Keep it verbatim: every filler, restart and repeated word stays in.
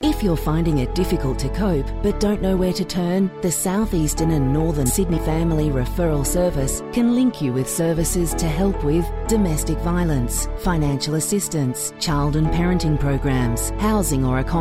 If you're finding it difficult to cope but don't know where to turn, the South Eastern and Northern Sydney Family Referral Service can link you with services to help with domestic violence, financial assistance, child and parenting programs, housing or accommodation